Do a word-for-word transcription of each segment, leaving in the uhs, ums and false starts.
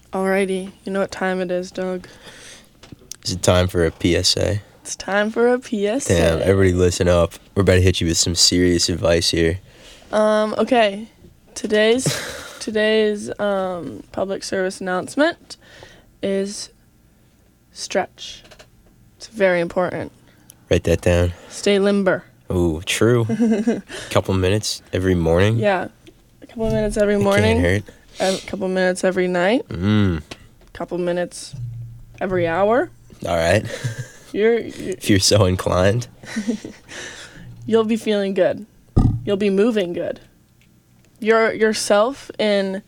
Alrighty, you know what time it is, Doug. Is it time for a P S A? It's time for a P S A. Damn, everybody listen up. We're about to hit you with some serious advice here. Um, okay. Today's today's um public service announcement is stretch. It's very important. Write that down. Stay limber. Ooh, true. Couple minutes every morning. Yeah. A couple minutes every It morning. can't hurt. A couple minutes every night. Mm. A couple minutes every hour. All right. You're, you're If you're so inclined. you'll be feeling good. You'll be moving good. Your yourself in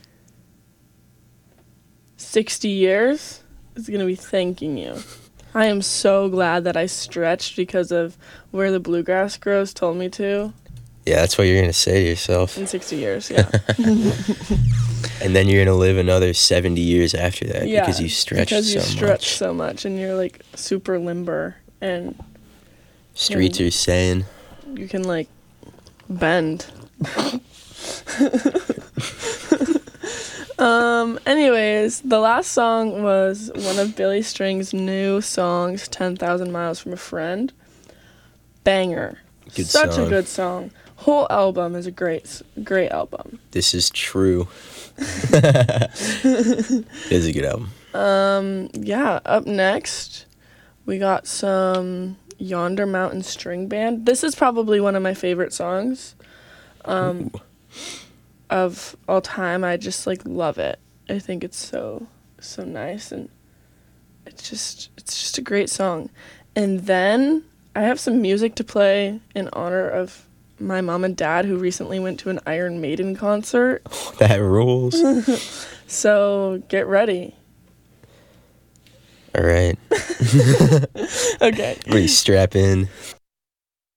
sixty years is going to be thanking you. I am so glad that I stretched because of where the bluegrass grows told me to Yeah, that's what you're going to say to yourself. in sixty years, yeah. And then you're going to live another seventy years after that yeah, because you stretched because you so stretch much. so much and you're like super limber and Streets are saying. you can like bend. um anyways, the last song was one of Billy String's new songs, ten thousand Miles from a Friend. Banger. Good Such song. a good song. Whole album is a great s- great album. This is true. It is a good album. Um yeah, up next we got some Yonder Mountain String Band. This is probably one of my favorite songs um Ooh. of all time. I just like love it. I think it's so so nice, and it's just it's just a great song. And then I have some music to play in honor of my mom and dad who recently went to an Iron Maiden concert. That rules. So get ready. All right. Okay. What, you strap in?